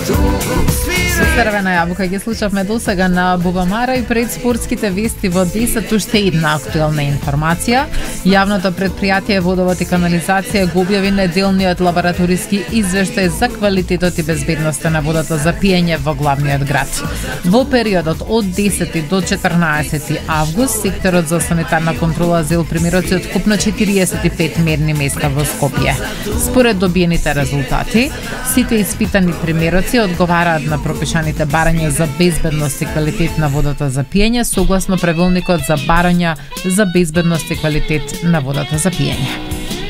Со црвена јабука ги слушавме досега на Бубамара и пред спортските вести во 10 уште една актуелна информација. Јавното предпријатие Водовод и канализација го објави неделниот лабораториски извештај за квалитетот и безбедноста на водата за пиење во главниот град. Во периодот од 10 до 14 август, секторот за санитарна контрола зел примероци од вкупно 45 мерни места во Скопје. Според добиените резултати, сите испитани примероци одговараат на пропишаните барања за безбедност и квалитет на водата за пиење согласно правилникот за барања за безбедност и квалитет на водата за пиење.